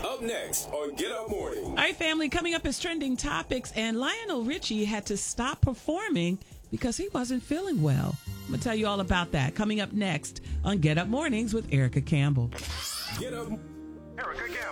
Up next on Get Up Morning. All right, family, coming up is trending topics, and Lionel Richie had to stop performing because he wasn't feeling well. I'm going to tell you all about that coming up next on Get Up Mornings with Erica Campbell. Get Up. Erica Campbell.